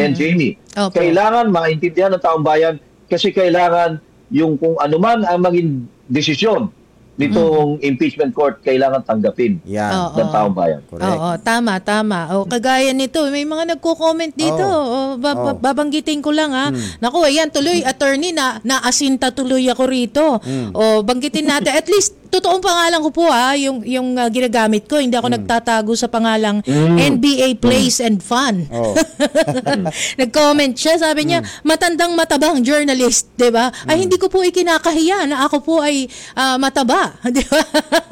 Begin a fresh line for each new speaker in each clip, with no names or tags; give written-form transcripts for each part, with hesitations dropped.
and Jamie.
Opo.
Kailangan maintindihan ng taong bayan kasi kailangan yung kung ano man ang maging desisyon nitong impeachment court, kailangan tanggapin ng taong bayan.
Oo, tama. O, kagaya nito, may mga nagko-comment dito. Babanggitin ko lang ha. Naku, ayan, tuloy, attorney, naasinta tuloy ako rito. O, banggitin natin. At least, totoong pangalan ko po yung ginagamit ko. Hindi ako nagtatago sa pangalang NBA Plays and Fun. Nag-comment siya, sabi niya, matandang matabang journalist, 'di ba? Ay hindi ko po ikinakahiya na ako po ay mataba, 'di ba?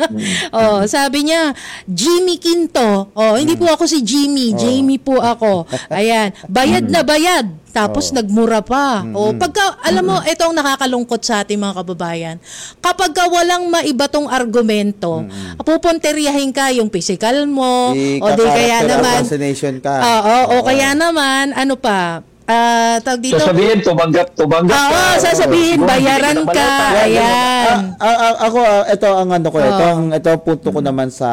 Sabi niya, Jimmy Quinto. Hindi po ako si Jimmy, Jamie po ako. Ayan, bayad na bayad. Tapos nagmura pa. Pagka, alam mo, ito ang nakakalungkot sa ating mga kababayan. Kapag walang maibatong argumento, pupunteriyahin ka yung physical mo, o di kaya naman, o kaya naman, ano pa, tawag dito.
Sasabihin, tumanggap ka.
Sasabihin, bayaran ka. Ayan.
Ako, ito ang ano ko, ito ang punto ko naman sa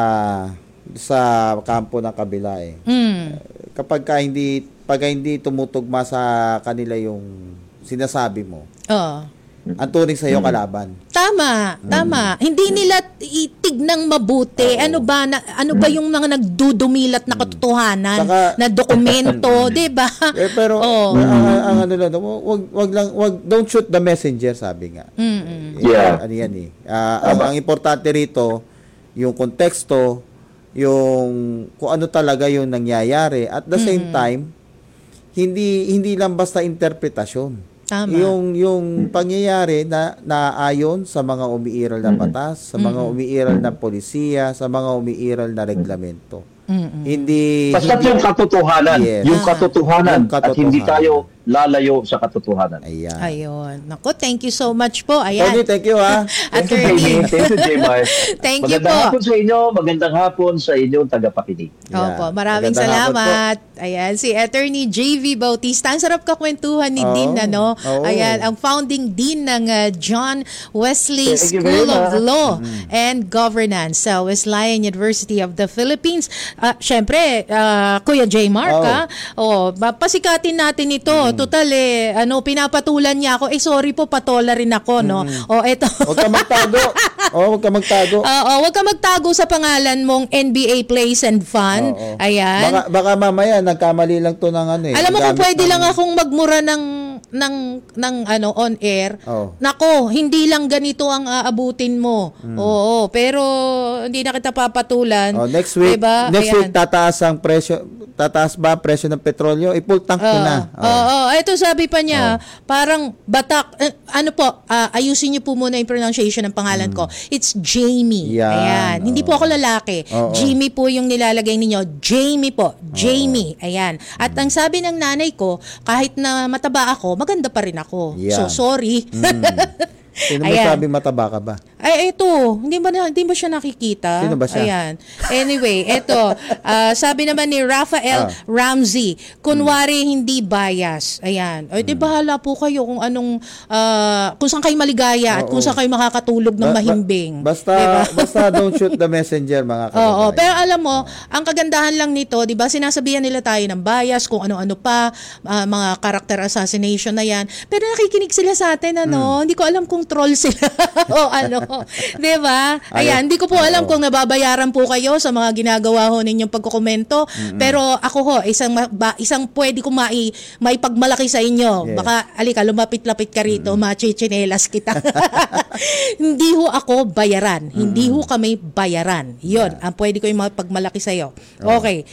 kampo ng kabila eh. Pagka hindi tumutugma sa kanila yung sinasabi mo. Ang turing sa iyo kalaban.
Tama. Hindi nila itignang mabuti. Ano ba yung mga nagdudumilat na katotohanan, na dokumento, 'di ba?
Pero ang ano lang, don't shoot the messenger, sabi nga. Ano yan eh. Ang importante rito yung konteksto, yung kung ano talaga yung nangyayari, at the same time hindi lang basta interpretasyon.
Tama.
Yung pangyayari na naayon sa mga umiiral na batas, sa mga umiiral na polisiya, sa mga umiiral na reglamento. Hindi
yung katotohanan. Yung katotohanan. At hindi tayo lalayo sa katotohanan.
Ayun. Naku, thank you so much po. Ayan.
Tony, thank you ha.
Thank you, Jamie. Thank you, Jamie.
Thank you po.
Magandang hapon sa inyo. Magandang hapon sa inyong tagapakinig.
Opo, maraming salamat. Ayan, si Attorney JV Bautista. Ang sarap kakwentuhan ni Dean, ano? Ayan, ang founding Dean ng John Wesley School of Law and Governance sa Wesleyan University of the Philippines. Syempre, Kuya J. Mark, pasikatin natin ito. Total pinapatulan niya ako. Sorry po, patola rin ako, no? Eto.
Huwag ka magtago. Huwag ka magtago.
Huwag ka magtago sa pangalan mong NBA Plays and Fun. Ayan.
Baka mamaya nagkamali lang to ng ano eh.
Alam mo kung pwede lang akong magmura ng on air. Nako, hindi lang ganito ang aabutin mo. Pero hindi na kita papatulan.
Next week,
diba?
Week tataas ang presyo. Tataas ba presyo ng petrolyo? I-full tank ko na.
Ito sabi pa niya, parang batak, ayusin niyo po muna yung pronunciation ng pangalan ko. It's Jamie. Ayan. Hindi po ako lalaki. Jamie po yung nilalagay ninyo. Jamie po. Jamie. Ayan. At ang sabi ng nanay ko, kahit na mataba ako, maganda pa rin ako. So, sorry.
Sino ba sabi mataba ka ba?
Ay, ito. Hindi ba siya nakikita?
Sino ba siya?
Ayan. Anyway, ito. Sabi naman ni Rafael Ramsey, kunwari hindi bias. Ayan. Di bahala po kayo kung anong, kung saan kayo maligaya at kung saan kayo makakatulog ng mahimbing.
Basta don't shoot the messenger, mga kababayan.
Pero alam mo, ang kagandahan lang nito, di ba, sinasabihan nila tayo ng bias, kung ano-ano pa, mga character assassination na yan. Pero nakikinig sila sa atin, Hindi ko alam kung troll sila o ano. Diba? Ayan, hindi ko po alam kung nababayaran po kayo sa mga ginagawa ho ninyong pagkokomento. Pero ako ho, isang pwede ko maipagmalaki sa inyo. Baka, alika, lumapit-lapit ka rito, machichinelas kita. Hindi ho ako bayaran. Hindi ho kami bayaran. Yun, ang pwede ko yung maipagmalaki sa iyo. Okay.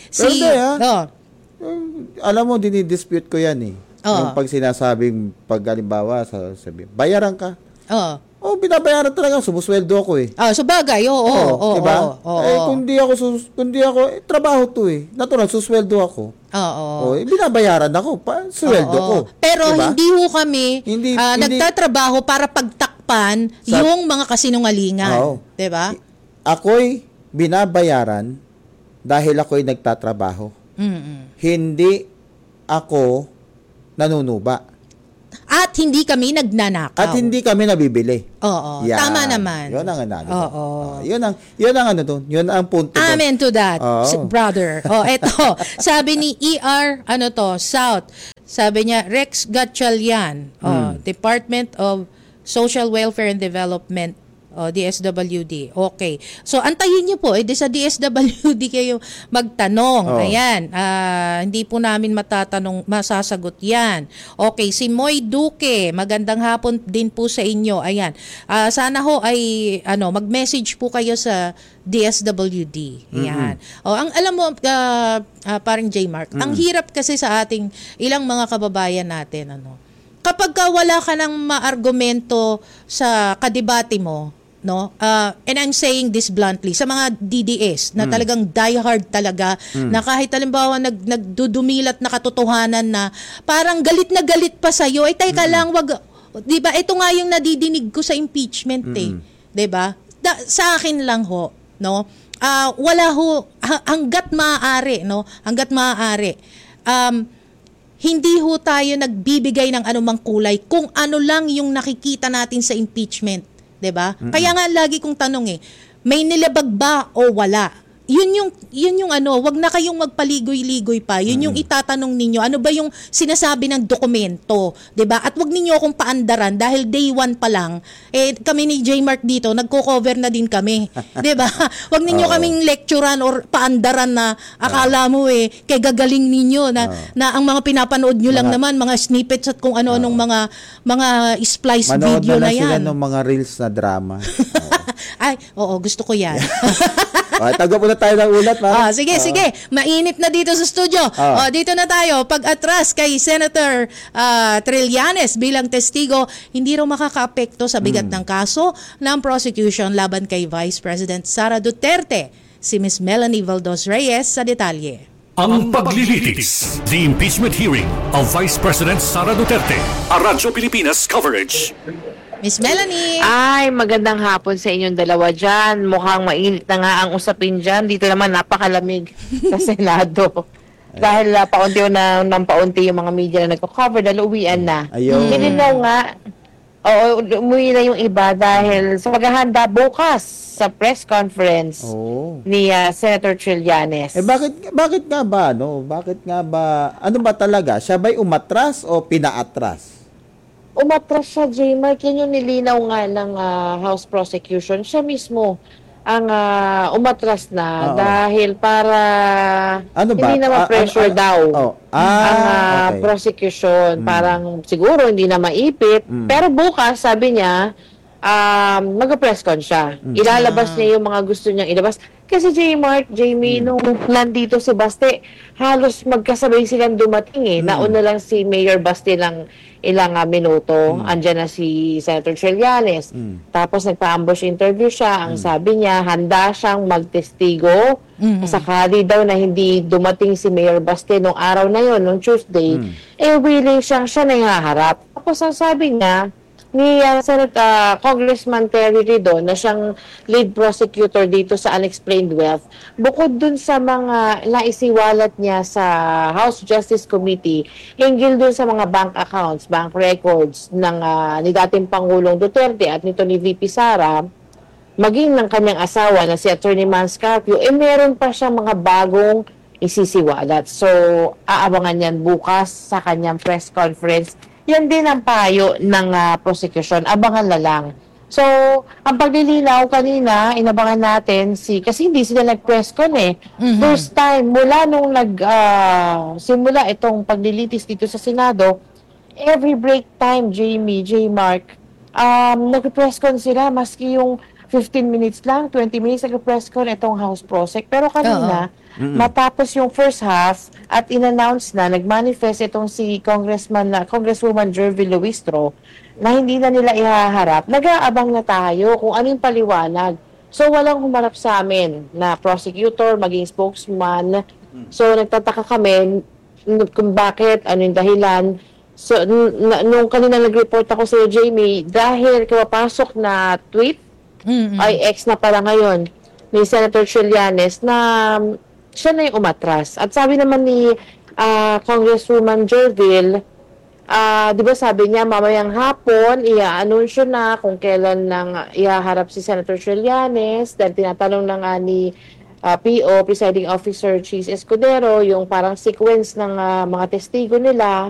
Alam mo, dinidispute ko yan eh. Yung pag sinasabing, pag halimbawa, bayaran ka. Binabayaran talaga, sumusweldo ako eh.
Sabagay,
diba? Kung di ako, trabaho to eh. Natural, susweldo ako. Binabayaran ako, sweldo ko.
Pero diba? Hindi ho kami nagtatrabaho para pagtakpan yung mga kasinungalingan. Diba?
Ako'y binabayaran dahil ako'y nagtatrabaho. Hindi ako nanunuba.
At hindi kami nagnanakaw.
At hindi kami nabibili.
Tama naman.
Yun ang yun ang ano doon. Yun ang punto.
Amen to that, brother. Eto, sabi ni ER, South, Sabi niya, Rex Gatchalian, Department of Social Welfare and Development, DSWD. Okay. So, antayin niyo po. Sa DSWD kayo magtanong. Ayan. Hindi po namin masasagot yan. Okay. Si Moy Duque. Magandang hapon din po sa inyo. Ayan. Sana ho ay mag-message po kayo sa DSWD. Ayan. Alam mo, parang J-Mark, ang hirap kasi sa ating ilang mga kababayan natin, kapag wala ka ng maargumento sa kadebate mo, and I'm saying this bluntly, sa mga DDS na talagang diehard talaga, na kahit halimbawa nagdudumilat na katotohanan na parang galit na galit pa sa'yo, teka lang, wag, di ba, ito nga yung nadidinig ko sa impeachment di ba? Sa akin lang ho, wala ho, hanggat maaari, hindi ho tayo nagbibigay ng anumang kulay kung ano lang yung nakikita natin sa impeachment. 'Di ba? Kaya nga lagi kong tanong may nilabag ba o wala? Yun yung wag na kayong magpaligoy-ligoy pa. Yun yung itatanong ninyo. Ano ba yung sinasabi ng dokumento, 'di ba? At wag ninyo akong paandaran dahil day one pa lang kami ni J-Mark dito nagko-cover na din kami, 'di ba? Wag ninyo kaming lecturean or paandaran na akala mo kay gagaling ninyo na ang mga pinapanood nyo lang naman mga snippets at kung ano-anong mga splice video na yan.
Manood na sila ng mga reels na drama.
Ay, oo, gusto ko yan.
Tagap na tayo ng ulat,
sige. Mainit na dito sa studio. Dito na tayo. Pag-atras kay Senator Trillanes bilang testigo, hindi raw makakaapekto sa bigat ng kaso ng prosecution laban kay Vice President Sara Duterte. Si Ms. Melanie Valdez Reyes sa detalye.
Ang paglilitis, the impeachment hearing of Vice President Sara Duterte. A Radyo Pilipinas coverage.
Miss Melanie.
Ay, magandang hapon sa inyong dalawa dyan. Mukhang mainit na nga ang usapin dyan. Dito naman napakalamig sa Senado. Dahil paunti yung mga media na nagko-cover dahil uwian na. Nilinaw nga, umuwi na yung iba dahil sa paghahanda bukas sa press conference ni Senator Trillanes.
Bakit nga ba, ano ba talaga? Siya ba'y umatras o pinaatras?
Umatras siya, J-Mark. Yan yung nilinaw nga ng House Prosecution. Siya mismo ang umatras na dahil para hindi na ma-pressure daw ang prosecution. Parang siguro hindi na maipit. Pero bukas, sabi niya, mag-press con siya. Ilalabas niya yung mga gusto niyang ilabas. Kasi J-Mark, Jamie, nung nandito si Baste, halos magkasabay silang dumating Nauna lang si Mayor Baste lang ilang minuto, andyan na si Senator Trillanes. Tapos nagpa-ambush interview siya. Ang sabi niya, handa siyang magtestigo. Sakali daw na hindi dumating si Mayor Baste nung araw na yon, nung Tuesday, willing siya na ihaharap. Tapos ang sabi niya, ni Congressman Terry Ridon na siyang lead prosecutor dito sa Unexplained Wealth, bukod dun sa mga naisiwalat niya sa House Justice Committee, hinggil dun sa mga bank accounts, bank records ng ni dating Pangulong Duterte at nito ni VP Sara, maging ng kanyang asawa na si Attorney Mans Carpio, meron pa siyang mga bagong isisiwalat. So, aabangan yan bukas sa kanyang press conference. Yan din ang payo ng prosecution. Abangan na lang. So, ang paglilinaw kanina, inabangan natin kasi hindi sila nag-press con First time, mula nung simula itong paglilitis dito sa Senado, every break time, Jamie, J-Mark, nag-press con sila, maski yung 15 minutes lang, 20 minutes nag-press con itong House Prosec. Pero kanina, matapos yung first half at in-announce na, nag-manifest itong si Congresswoman Jervy Luistro na hindi na nila ihaharap, nag-aabang na tayo kung anong paliwanag. So, walang humarap sa amin na prosecutor, maging spokesman. So, nagtataka kami kung bakit, ano yung dahilan. So, nung kanina nag-report ako sa Jamie, dahil kapapasok na tweet, ay ex na pala ngayon, ni Senator Trillanes na siya na yung umatras. At sabi naman ni Congresswoman Jervil, di ba sabi niya, mamayang hapon, i-anunsyo na kung kailan nang ihaharap si Senator Trillanes dahil tinatanong na nga ni PO, Presiding Officer Cheese Escudero, yung parang sequence ng mga testigo nila.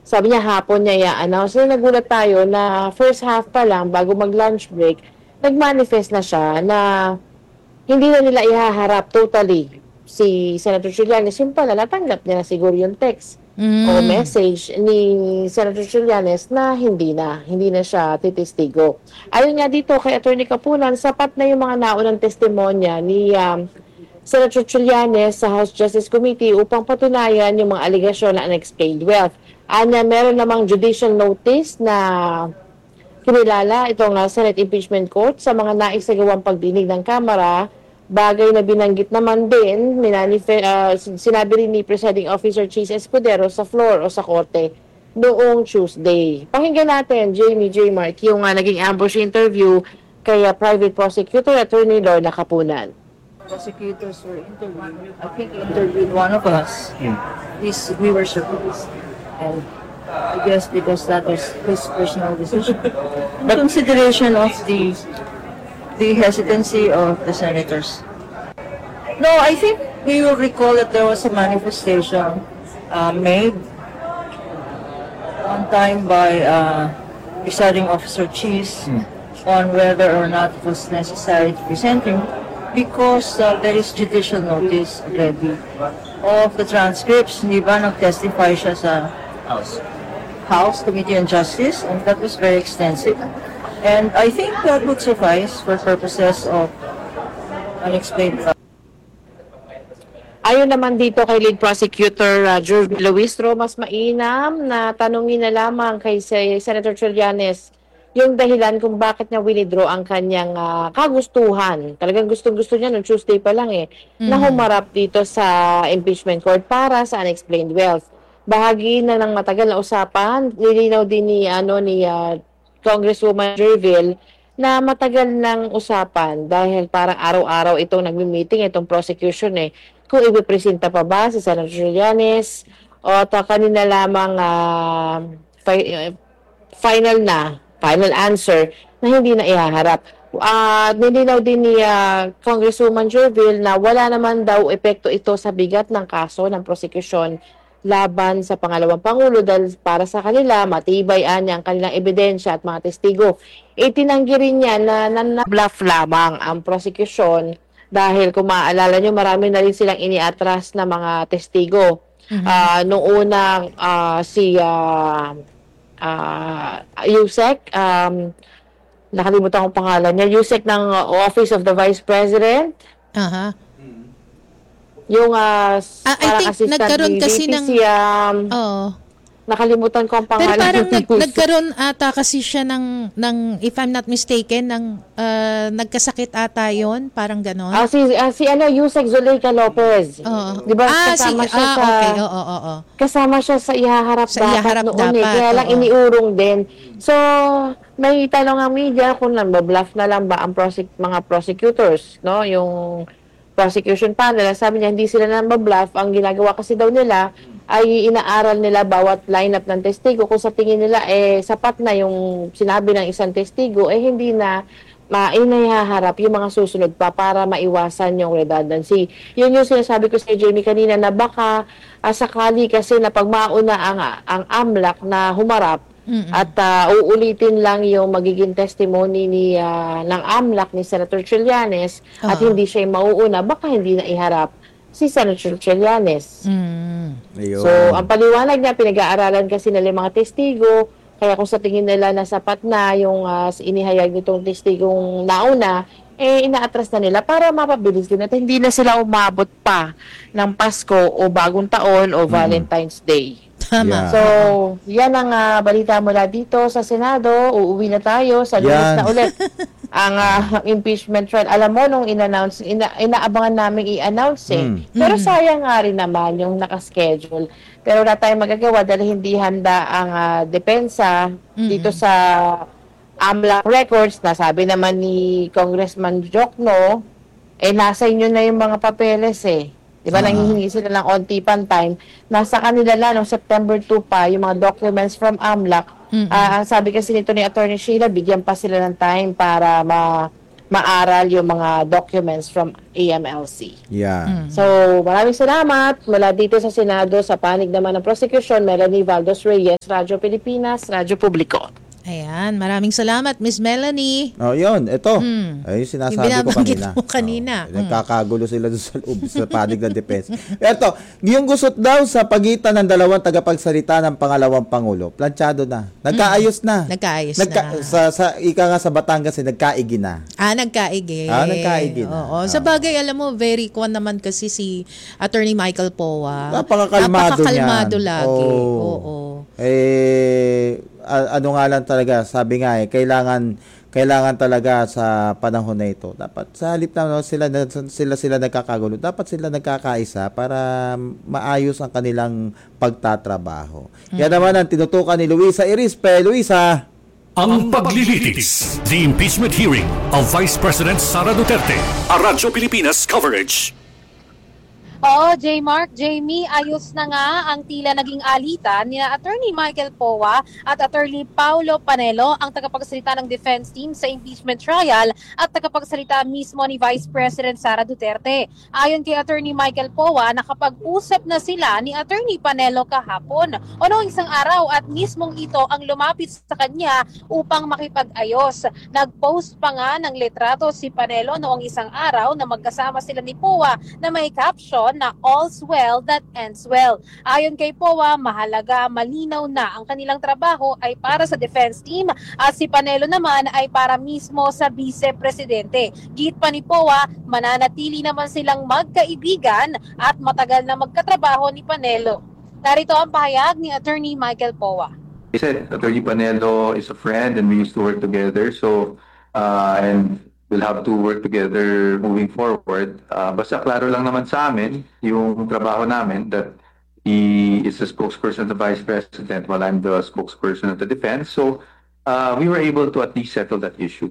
Sabi niya hapon niya i-announce. So nagulat tayo na first half pa lang, bago mag-lunch break, nag-manifest na siya na hindi na nila ihaharap totally si Senator Trillanes. Yung pala, natanggap niya na siguro yung text o message ni Senator Trillanes na hindi na siya titistigo. Ayon nga dito kay Attorney Kapunan, sapat na yung mga naunang testimonya ni Senator Trillanes sa House Justice Committee upang patunayan yung mga aligasyon na unexplained wealth. Anya, meron namang judicial notice na kinilala itong Senate Impeachment Court sa mga naisagawang pagdinig ng Kamara, bagay na binanggit naman din, sinabi rin ni Presiding Officer Cheese Escudero sa floor o sa korte noong Tuesday. Pakinggan natin, Jamie J. Mark, yung naging ambush interview kay Private Prosecutor Attorney Lorna Kapunan.
Prosecutors were interviewed. I think interviewed one of us. We were surprised. And I guess because that was his personal decision. But consideration of the hesitancy of the senators. No, I think we will recall that there was a manifestation made one time by Presiding Officer Cheese on whether or not it was necessary to present him because there is judicial notice already of the transcripts. Di ba nag-testify siya sa House Committee on Justice, and that was very extensive. And I think that would suffice for purposes of unexplained.
Ayon naman dito kay Lead Prosecutor Jervy Luistro, mas mainam na tanungin na lamang kay Senator Trillanes yung dahilan kung bakit niya withdraw ang kanyang kagustuhan. Talagang gustong-gusto niya noong Tuesday pa lang na humarap dito sa impeachment court para sa unexplained wealth. Bahagi na ng matagal na usapan, nilinaw din ni Congresswoman Jervil na matagal ng usapan dahil parang araw-araw itong nagmi-meeting, itong prosecution kung ipipresenta pa ba si Senator Trillanes o kanina lamang final answer na hindi na ihaharap. Nilinaw din ni Congresswoman Jervil na wala naman daw epekto ito sa bigat ng kaso ng prosecution laban sa pangalawang Pangulo dahil para sa kanila, matibay ang kanilang ebidensya at mga testigo. Itinanggi rin niya na bluff lamang ang prosecution dahil kung maaalala nyo, marami na rin silang iniatras na mga testigo. Noong unang si Yusek, nakalimutan kong pangalan niya, Yusek ng Office of the Vice President. Yung
I think nagkaroon kasi ng
nakalimutan ko ang pangalan.
Pero parang nagkaroon ata kasi siya ng if I'm not mistaken ng nagkasakit ata yon, parang ganon.
Si Yusek Zuleika Lopez. Di ba kasama siya sa kasama siya sa ihaharap noon kaya lang iniurong din. So may tanong ang media kung nambabluff na lang ba ang mga prosecutors, no? Yung prosecution panel, sabi niya hindi sila nambabluff, ang ginagawa kasi daw nila ay inaaral nila bawat lineup ng testigo. Kung sa tingin nila sapat na yung sinabi ng isang testigo, hindi na inahaharap yung mga susunod pa para maiwasan yung redundancy. Yun yung sinasabi ko sa Jamie kanina na baka sakali kasi na pagmauna ang AMLAC na humarap at uulitin lang yung magiging testimony ng AMLAC ni Senator Trillanes at hindi siya mauuna, baka hindi na iharap si Senator Trillanes. So, ang paliwanag niya, pinag-aaralan kasi nila mga testigo, kaya kung sa tingin nila na sapat na yung inihayag nitong testigong nauna, inaatras na nila para mapabilis din at hindi na sila umabot pa ng Pasko o Bagong Taon o Valentine's Day.
Tama.
So, yan ang balita mula dito sa Senado. Uuwi na tayo sa Lunes na ulit ang impeachment trial. Alam mo, nung inaabangan namin i-announce Pero sayang nga rin naman yung nakaschedule. Pero wala tayong magagawa dahil hindi handa ang depensa dito sa AMLAC records. Nasabi naman ni Congressman Jokno, nasa inyo na yung mga papeles Diba, nanghihingi sila ng on-tipan time. Nasa kanila lang, noong September 2 pa, yung mga documents from AMLAC. Ang sabi kasi nito ni Attorney Sheila, bigyan pa sila ng time para maaral yung mga documents from AMLC.
Yeah.
So, maraming salamat mula dito sa Senado, sa panig naman ng prosecution, Melanie Valdos Reyes, Radyo Pilipinas, Radyo Publiko.
Ayan, maraming salamat, Miss Melanie.
Oh, yun, ito. Ay, sinasabi ko kanina.
Mo kanina.
Nagkakagulo sila doon sa loob sa panig ng defense. Ito, yung gusot daw sa pagitan ng dalawang tagapagsalita ng pangalawang pangulo, planchado na. Nagkaayos na.
Nagkaayos na.
Ika nga sa Batangas, nagkaigi na.
Nagkaigi.
Nagkaigi na.
Oo. Sa bagay, alam mo, very kwan naman kasi si Attorney Michael Powa.
Napakakalmado
lagi. Oo.
Ano nga lang talaga, sabi nga kailangan talaga sa panahon na ito. Dapat sa halip na sila nagkakagulo, dapat sila nagkakaisa para maayos ang kanilang pagtatrabaho. Yan naman ang tinutukan ni Luisa Irispe. Luisa.
Ang paglilitis, the impeachment hearing of Vice President Sara Duterte, a Radyo Pilipinas coverage.
Oo, J-Mark, Jamie, ayos na nga ang tila naging alitan ni Attorney Michael Powa at Attorney Paulo Panelo, ang tagapagsalita ng defense team sa impeachment trial at tagapagsalita mismo ni Vice President Sara Duterte. Ayon kay Attorney Michael Powa, nakapag-usap na sila ni Attorney Panelo kahapon o noong isang araw at mismong ito ang lumapit sa kanya upang makipag-ayos. Nag-post pa nga ng litrato si Panelo noong isang araw na magkasama sila ni Powa na may caption na all's well that ends well. Ayon kay Powa, mahalaga, malinaw na ang kanilang trabaho ay para sa defense team at si Panelo naman ay para mismo sa vice-presidente. Git pa ni Powa, mananatili naman silang magkaibigan at matagal na magkatrabaho ni Panelo. Narito ang pahayag ni Attorney Michael Powa.
He said Attorney Panelo is a friend and we used to work together, so and we'll have to work together moving forward. Basta klaro lang naman sa amin yung trabaho namin that he is the spokesperson of the Vice President while I'm the spokesperson of the defense. So we were able to at least settle that issue.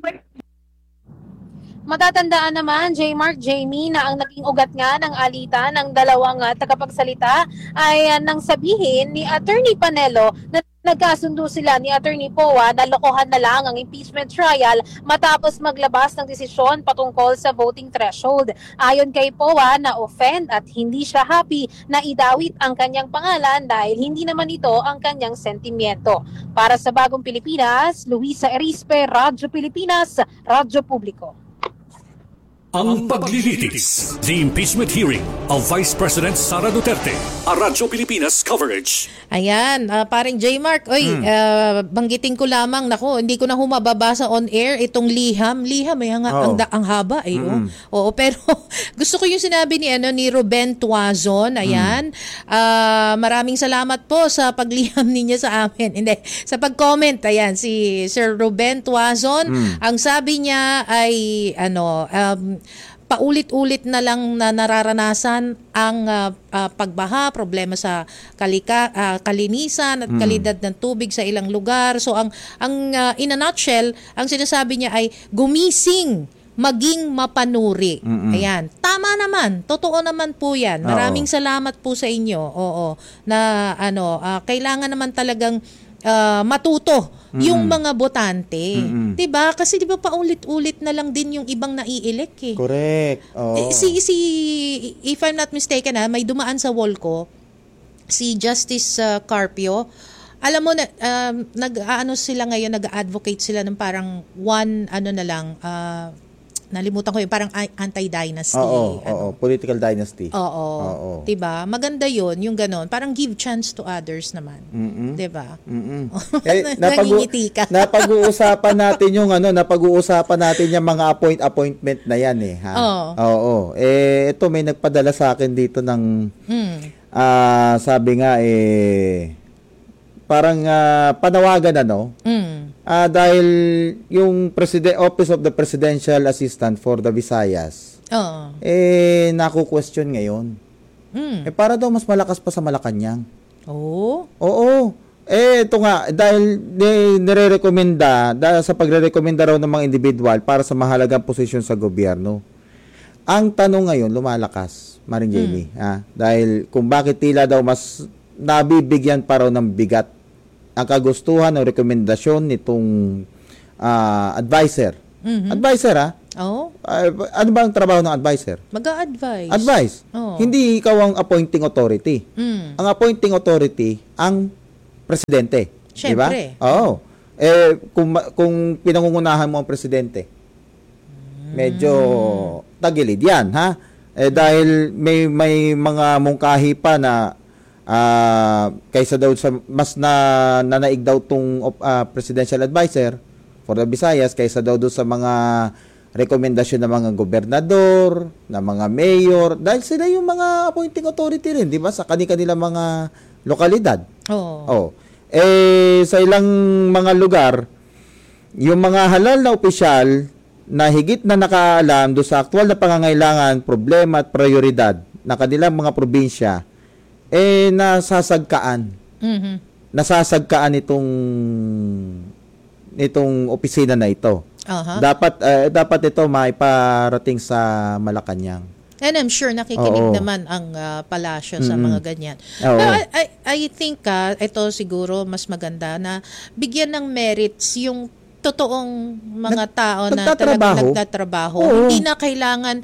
Matatandaan naman, J-Mark, Jamie, na ang naging ugat nga ng alitan ng dalawang tagapagsalita ay nang sabihin ni Attorney Panelo na nagkasundo sila ni Attorney Powa na lokohan na lang ang impeachment trial matapos maglabas ng desisyon patungkol sa voting threshold. Ayon kay Powa, na-offend at hindi siya happy na idawit ang kanyang pangalan dahil hindi naman ito ang kanyang sentimiento. Para sa Bagong Pilipinas, Luisa Irispe, Radyo Pilipinas, Radyo Publiko.
Ang paglilitis, the impeachment hearing of Vice President Sara Duterte, a Radyo Pilipinas coverage.
Ayan, paring J-Mark, banggitin ko lamang, hindi ko na humababasa on air itong liham ang haba Oo, pero gusto ko yung sinabi ni Ruben Tuazon, ayan. Maraming salamat po sa pagliham ninyo sa amin. Hindi, sa pag-comment, ayan, si Sir Ruben Tuazon, ang sabi niya ay paulit-ulit na lang na nararanasan ang pagbaha, problema sa kalinisan at kalidad ng tubig sa ilang lugar. So ang in a nutshell, ang sinasabi niya ay gumising, maging mapanuri. Ayan. Tama naman. Totoo naman po 'yan. Maraming salamat po sa inyo. Oo. Na kailangan naman talagang matuto yung mga botante. 'Di ba? Kasi 'di ba paulit-ulit na lang din yung ibang naielect eh.
Correct.
If I'm not mistaken, may dumaan sa wall ko si Justice Carpio. Alam mo na sila ngayon, nag-advocate sila ng parang nalimutan ko yung parang anti-dynasty.
Political dynasty.
Oo. Diba? Maganda yun, yung ganon. Parang give chance to others naman. Diba?
Nangingiti ka. Napag-uusapan natin yung mga appointment na yan eh. Ha? Oo. Ito may nagpadala sa akin dito ng sabi nga parang panawagan dahil yung Office of the Presidential Assistant for the Visayas naku-question ngayon. Para daw mas malakas pa sa Malacanang. Oo. Ito nga, dahil nire-recommenda sa pagre-recommenda raw ng mga individual para sa mahalagang posisyon sa gobyerno. Ang tanong ngayon, lumalakas, Maring Jamie, dahil kung bakit tila daw mas nabibigyan pa raw ng bigat ang kagustuhan o rekomendasyon nitong advisor Advisor, ha? Ano ba ang trabaho ng advisor?
Mag-a-advise.
Advice. Hindi ikaw ang appointing authority. Ang appointing authority, ang presidente.
Siyempre.
Diba? Oo. Kung pinangungunahan mo ang presidente, medyo tagilid yan, ha? Dahil may mga mungkahi pa na kaysa daw sa mas nanaig daw tong presidential advisor for the Visayas kaysa daw doon sa mga rekomendasyon ng mga gobernador, ng mga mayor, dahil sila yung mga appointing authority rin, di ba? Sa kanilang mga lokalidad. Sa ilang mga lugar, yung mga halal na opisyal na higit na nakaalam doon sa aktual na pangangailangan, problema at prioridad na kanilang mga probinsya, nasasagkaan. Nasasagkaan itong opisina na ito. Dapat ito maiparating sa Malacanang.
And I'm sure nakikinig naman ang palasyo sa mga ganyan. Pero I think ito siguro mas maganda na bigyan ng merits yung totoong mga tao na talagang nagtatrabaho. Hindi na kailangan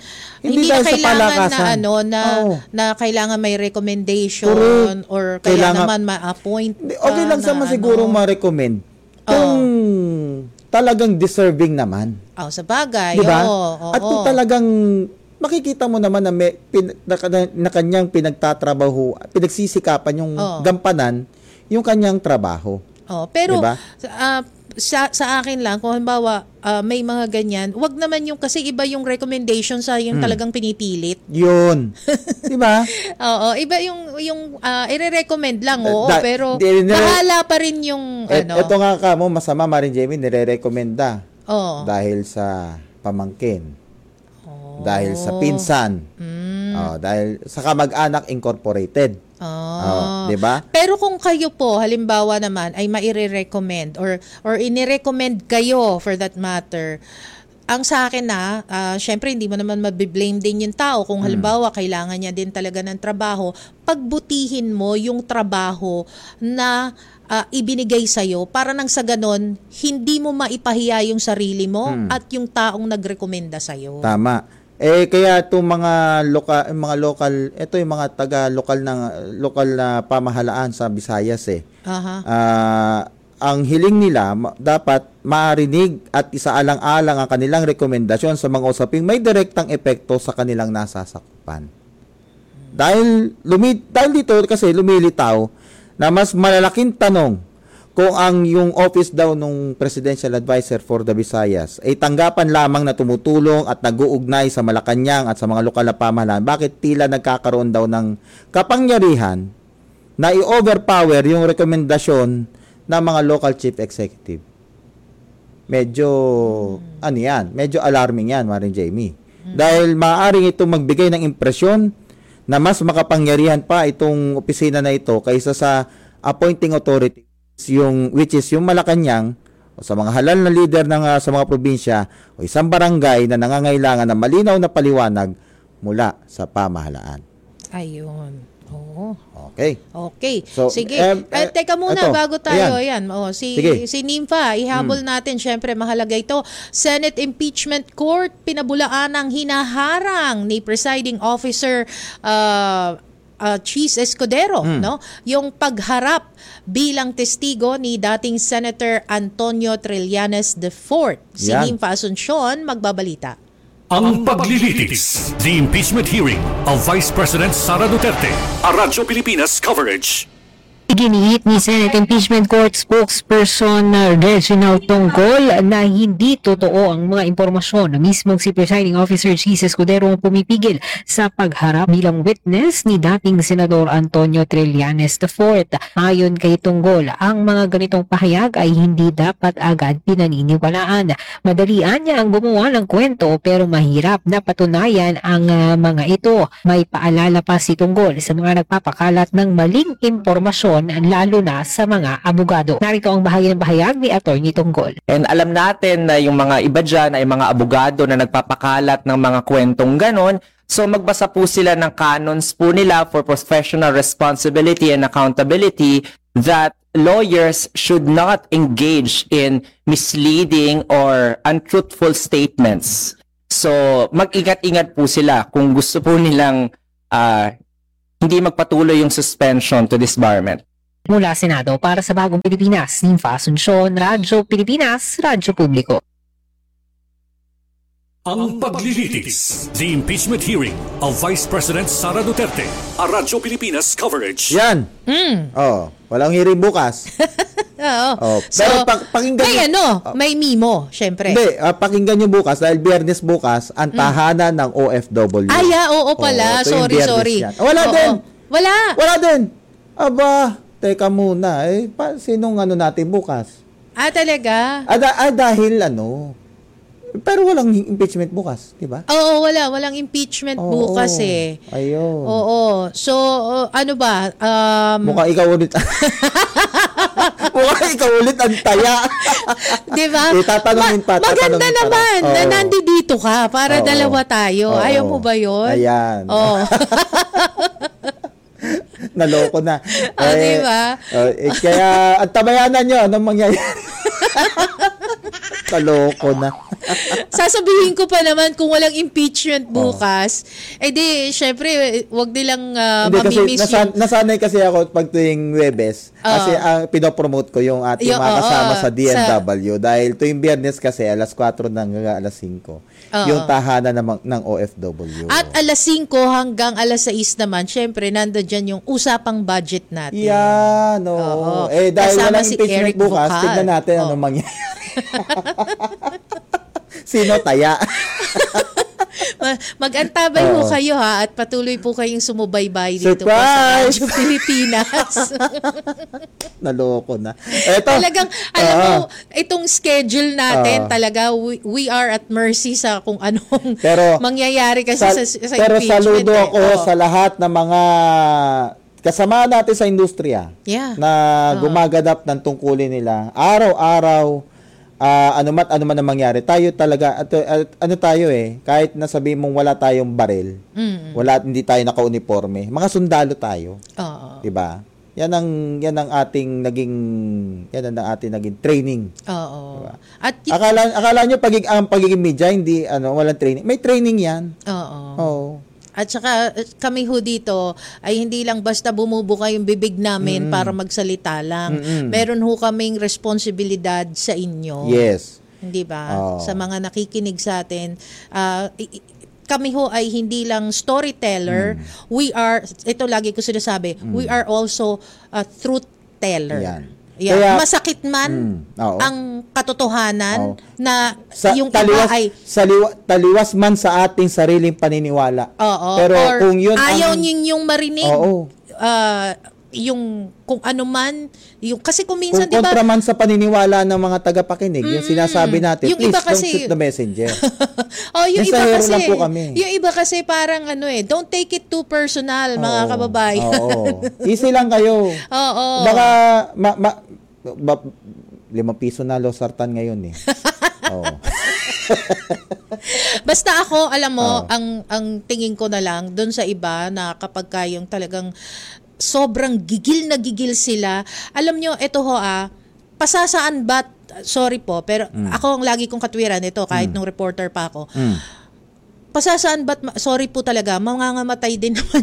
na kailangan may recommendation or kaya naman ma-appoint.
Okay lang sa siguro ma-recommend. Kung talagang deserving naman.
Sa bagay.
Diba? At kung talagang makikita mo naman na kanyang pinagtatrabaho, pinagsisikapan yung gampanan, yung kanyang trabaho.
Pero diba? Sa akin lang, kung halimbawa may mga ganyan, wag naman yung kasi iba yung recommendation sa yung talagang pinipilit.
Yun. Diba?
Iba yung ire-recommend lang, pero bahala pa rin yung
Ito nga masama, Maring Jamie, nire-recommenda. Dahil sa pamangkin. Dahil sa pinsan. Dahil sa kamag-anak incorporated. Diba?
Pero kung kayo po, halimbawa naman, ay maire-recommend or inirecommend kayo for that matter, ang sa akin syempre hindi mo naman mabiblame din yung tao kung halimbawa kailangan niya din talaga ng trabaho, pagbutihin mo yung trabaho na ibinigay sa'yo para nang sa ganon, hindi mo maipahiya yung sarili mo at yung taong nagrekomenda sa'yo.
Tama. Kaya itong mga lokal, ito yung mga taga-lokal na pamahalaan sa Visayas ang hiling nila, dapat marinig at isaalang-alang ang kanilang rekomendasyon sa mga usaping may direktang epekto sa kanilang nasasakpan. Dahil dito kasi lumilitaw na mas malalaking tanong kung yung office daw nung Presidential Advisor for the Visayas ay tanggapan lamang na tumutulong at nag-uugnay sa Malacanang at sa mga lokal na pamahalaan, bakit tila nagkakaroon daw ng kapangyarihan na i-overpower yung rekomendasyon ng mga local chief executive? Medyo medyo alarming yan, Maring Jamie. Dahil maaaring itong magbigay ng impresyon na mas makapangyarihan pa itong opisina na ito kaysa sa appointing authority which is yung Malacanang o sa mga halal na leader sa mga probinsya o isang barangay na nangangailangan ng malinaw na paliwanag mula sa pamahalaan.
Ayun.
Okay.
So, sige. Teka muna bago tayo. Ayan. Si Nympha, ihabol natin. Syempre, mahalaga ito. Senate Impeachment Court, pinabulaan ang hinaharang ni Presiding Officer Chis Escudero, yung pagharap bilang testigo ni dating Senator Antonio Trillanes IV. Si Nympha Asuncion magbabalita.
Ang paglilitis, the impeachment hearing of Vice President Sara Duterte, a Radyo Pilipinas coverage.
Iginiit ni Senate Impeachment Court spokesperson Reginald Tongkol na hindi totoo ang mga impormasyon na mismong si Presiding Officer Chis Escudero ang pumipigil sa pagharap bilang witness ni dating Senador Antonio Trillanes IV. Ayon kay Tongkol, ang mga ganitong pahayag ay hindi dapat agad pinaniniwalaan. Madalian niya ang gumawa ng kwento pero mahirap na patunayan ang mga ito. May paalala pa si Tongkol sa mga nagpapakalat ng maling impormasyon lalo na sa mga abogado. Narito ang bahagi ng bahayag ni Atty. Tongkol.
And alam natin na yung mga iba dyan ay mga abogado na nagpapakalat ng mga kwentong ganon. So magbasa po sila ng canons po nila for professional responsibility and accountability that lawyers should not engage in misleading or untruthful statements. So, mag-ingat-ingat po sila kung gusto po nilang hindi magpatuloy yung suspension to disbarment.
Mula Senado para sa Bagong Pilipinas, Ninfa Asuncion, Radyo Pilipinas, Radyo Publiko.
Ang paglilitis, the impeachment hearing of Vice President Sara Duterte, a Radyo Pilipinas coverage.
Yan. Walang hearing bukas.
Oo.
Pero pakinggan
may memo, syempre.
Hindi, pakinggan nyo bukas dahil Biyernes bukas ang tahanan ng OFW.
Oo pala. Sorry.
Wala din.
Wala
din. Aba, teka muna. Sinong natin bukas?
Talaga?
Dahil pero walang impeachment bukas, di ba?
Oo, walang impeachment bukas eh.
Ayun.
Oo. So, ano ba?
Mukhang ikaw ulit. Mukhang ikaw ulit ang taya.
Di ba?
Tatanungin pa.
Maganda naman na nandito ka para dalawa tayo. Ayaw mo ba yun?
Ayan. Naloko na.
Di ba?
Kaya, at tabayanan nyo, anong mangyayari? Kaloko na.
Sasabihin ko pa naman kung walang impeachment bukas, syempre, wag nilang mamimiss yung...
Nasanay kasi ako pag tuwing Webes, kasi pinopromote ko yung ating mga kasama sa DMW dahil tuwing Biyernes kasi alas 4 hanggang alas 5 yung tahanan ng OFW.
At alas 5 hanggang alas 6 naman, syempre, nandiyan yung usapang budget natin.
Yan, dahil
kasama
walang
si
impeachment
Eric
bukas,
Vocal.
tignan natin anong mangyayari. Sino taya?
Mag-antabay ho kayo at patuloy po kayong sumubaybay dito po
sa
Radyo Pilipinas.
Naloko na.
Talagang, alam mo, itong schedule natin, talaga, we are at mercy sa kung anong mangyayari kasi sa impeachment.
Pero saludo ako sa lahat ng mga kasama natin sa industriya na gumaganap ng tungkulin nila. Araw-araw, ano man ang mangyari, tayo talaga kahit nasabi mong wala tayong baril, hindi tayo naka-uniforme, mga sundalo tayo. 'Di ba? Yan ang ating naging training.
Diba?
At akala nyo ang pagiging media hindi walang training. May training 'yan. Oo.
At saka kami ho dito ay hindi lang basta bumubuka yung bibig namin para magsalita lang. Meron ho kaming responsibilidad sa inyo.
Yes.
Hindi ba? Sa mga nakikinig sa atin, kami ho ay hindi lang storyteller. We are, ito lagi ko sinasabi, we are also a truth teller.
Yan.
Kaya, masakit man ang katotohanan na yung iba ay
taliwas man sa ating sariling paniniwala. Pero kung yun
ayaw ninyong marinig yung kung ano man yung kasi kung minsan
kung kontra man sa paniniwala ng mga tagapakinig yung sinasabi natin,
yung
please
iba kasi,
don't shoot the messenger.
yung iba kasi
lang po kami.
Yung iba kasi parang don't take it too personal, mga kababayan.
Easy lang kayo. Baka 5 piso na losartan ngayon eh.
Basta ako, alam mo, ang tingin ko na lang doon sa iba na kapag kayong talagang sobrang gigil na gigil sila. Alam nyo, ito pasasaan ba't, sorry po, pero ako ang lagi kong katwiran ito kahit nung reporter pa ako. Pasasaan ba't, sorry po talaga, mangangamatay din naman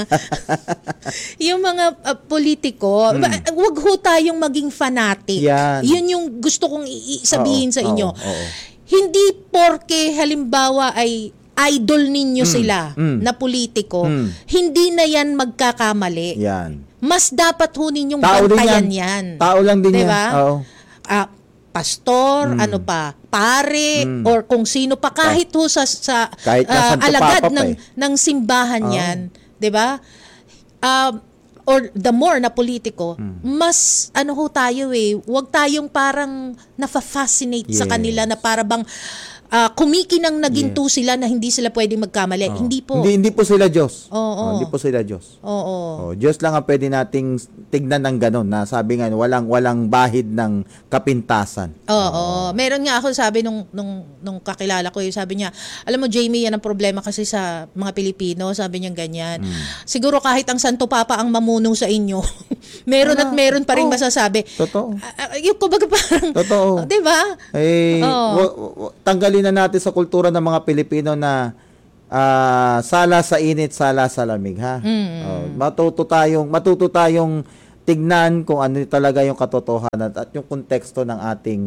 yung mga politiko. Wag ho tayong maging fanatic. Yun yung gusto kong sabihin sa inyo. Hindi porke halimbawa ay idol ninyo sila na politiko, hindi na yan magkakamali. Mas dapat ho ninyong bantayan yan.
Tao lang din
diba?
Yan.
Pastor, pare, or kung sino pa, kahit ho sa alagad ng simbahan yan, di ba? Or the more na politiko, mas ho tayo huwag tayong parang nafa-fascinate sa kanila na para bang kumikinang naginto sila na hindi sila pwedeng magkamali. Hindi po.
Hindi po sila Diyos.
Oo.
Hindi po sila Diyos.
Oo.
Diyos lang ang pwede nating tignan ng ganun na sabi nga walang bahid ng kapintasan.
Oo. Meron nga ako sabi nung kakilala ko, sabi niya, alam mo Jamie, yan ang problema kasi sa mga Pilipino, sabi niya ganyan. Siguro kahit ang Santo Papa ang mamuno sa inyo, meron at meron pa rin masasabi.
Totoo.
Yung kumbaga parang,
totoo.
'Di ba?
Tanggalin na natin sa kultura ng mga Pilipino na sala sa init, sala sa lamig, ha? Matuto tayong tignan kung ano talaga yung katotohanan at yung konteksto ng ating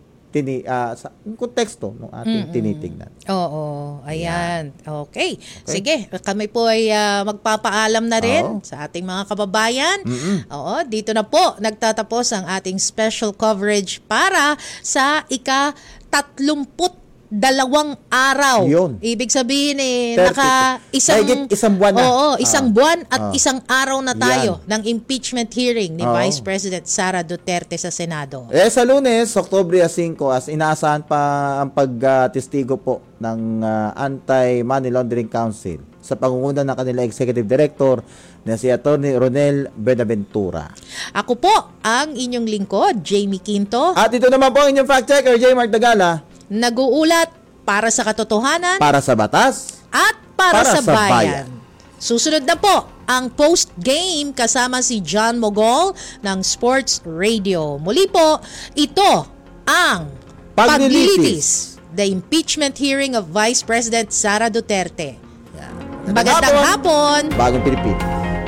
tinitignan.
Oo, ayan. Okay. Sige, kami po ay magpapaalam na rin sa ating mga kababayan. Oo, dito na po nagtatapos ang ating special coverage para sa ika-32 araw.
Yun.
Ibig sabihin
isang buwan na.
Isang buwan at isang araw na tayo ng impeachment hearing ni Vice President Sara Duterte sa Senado.
Sa Lunes, Oktubre 5, as inaasahan pa ang pagtestigo po ng Anti-Money Laundering Council sa pangunguna ng kanila Executive Director na si Atty. Ronel Benaventura.
Ako po ang inyong lingkod, Jamie Quinto.
At ito naman po ang inyong fact-checker, J. Mark Dagala.
Nag-uulat para sa katotohanan,
para sa batas,
at para sa bayan. Susunod na po ang post-game kasama si John Mogol ng Sports Radio. Muli po, ito ang Paglilitis, the impeachment hearing of Vice President Sara Duterte. Magandang hapon!
Bagong Pilipinas.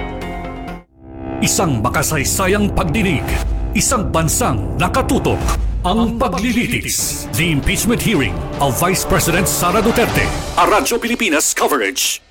Isang makasaysayang pagdinig, isang bansang nakatutok. Ang Paglilitis, the impeachment hearing of Vice President Sara Duterte. A Radyo Pilipinas coverage.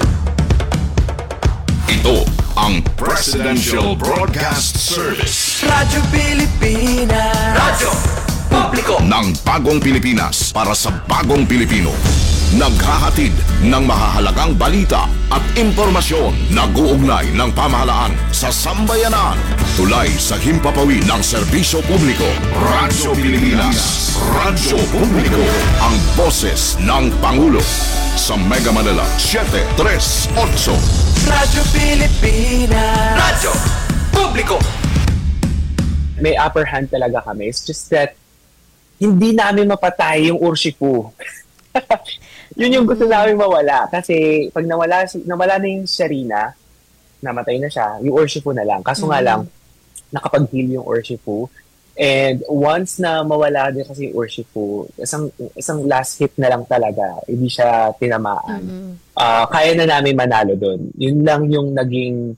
Ito ang Presidential Broadcast Service.
Radyo Pilipinas.
Radyo Publiko ng Bagong Pilipinas para sa Bagong Pilipino. Naghahatid ng mahahalagang balita at impormasyon na guugnay ng pamahalaan sa sambayanan. Tulay sa himpapawid ng serbisyo publiko. Radyo Pilipinas. Radyo Publiko. Ang boses ng Pangulo. Sa Mega Manila, 738.
Radyo Pilipinas.
Radyo Publiko.
May upper hand talaga kami. It's just that hindi namin mapatay yung Urshifu. Yun yung gusto namin mawala. Kasi pag nawala na yung Sharina, namatay na siya, yung Urshifu na lang. Kaso nga lang, nakapag-heal yung Urshifu. And once na mawala din kasi yung Urshifu, isang last hit na lang talaga, hindi siya tinamaan. Kaya na namin manalo doon. Yun lang yung naging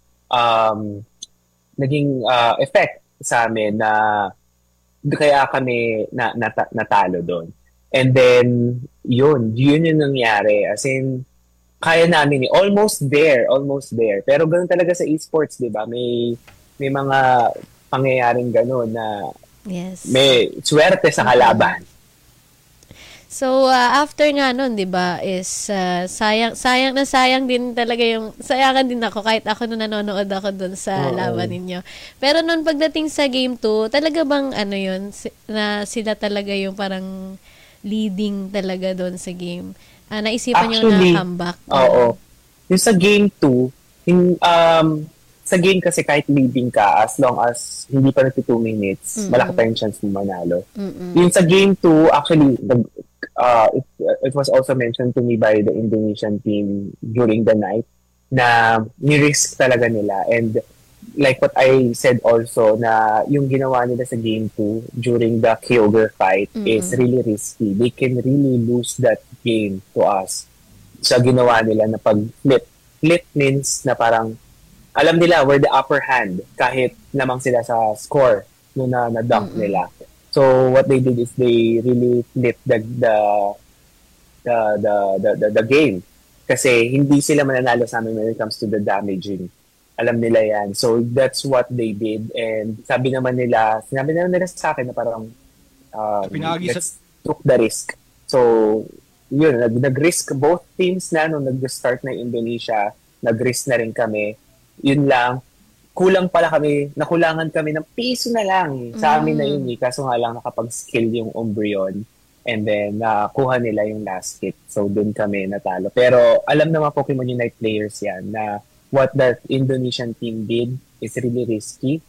effect sa amin na kaya kami natalo doon. And then, yun yung nangyari. As in, kaya namin almost there. Pero ganoon talaga sa esports, di ba? May mga pangyayaring gano'n na may swerte sa kalaban.
So, after nga nun, di ba, is sayang din talaga sayangan din ako kahit ako nung nanonood ako dun sa laban ninyo. Pero nun pagdating sa game 2, talaga bang na sila talaga yung parang leading talaga doon sa game? Naisipan nyo na comeback?
Oo. Yung sa game 2, sa game kasi kahit leading ka, as long as hindi pa nagti 2 minutes, malaki pa yung chance mo manalo. Yung sa game 2, actually, it was also mentioned to me by the Indonesian team during the night na ni-risk talaga nila. And like what I said also, na yung ginawa nila sa game 2 during the Kyogre fight is really risky. They can really lose that game to us. Sa ginawa nila na pag-flip. Flip means na parang alam nila we're the upper hand kahit namang sila sa score nung na-dunk nila. So what they did is they really flipped the game kasi hindi sila mananalo sa amin when it comes to the damaging. Alam nila yan. So that's what they did. And sinabi naman nila sa akin na parang let's took the risk. So yun, nag-risk both teams na nung nag-start na Indonesia, nag-risk na rin kami. Yun lang, nakulangan kami ng piso na lang sa amin na yun. Kaso nga lang nakapag-skill yung Umbreon. And then, kuha nila yung last hit. So, dun kami natalo. Pero, alam naman Pokemon Unite players yan na what that Indonesian team did is really risky.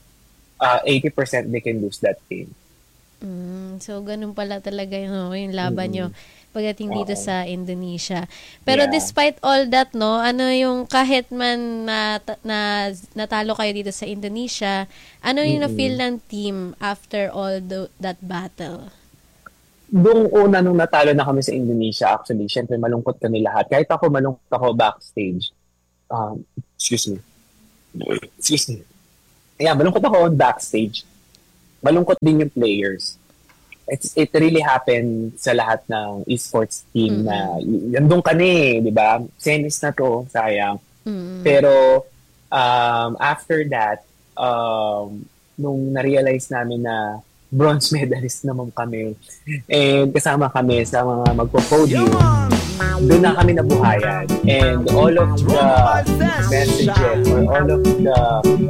80% they can lose that game.
So, ganun pala talaga yung laban nyo pagdating dito sa Indonesia. Pero despite all that, no, ano yung kahit man natalo kayo dito sa Indonesia, ano yung na-feel ng team after all that battle?
Nung una, nung natalo na kami sa Indonesia, actually, syempre malungkot kami lahat. Kahit ako, malungkot ako backstage. Excuse me. Yeah, malungkot ako backstage. Malungkot din yung players. It really happened sa lahat ng esports team na yandong ka di ba? Semis na to, sayang. Pero after that, nung na-realize namin na bronze medalist naman kami and kasama kami sa mga magpo-podium, doon na kami nabuhayan. And all of the messages or all of the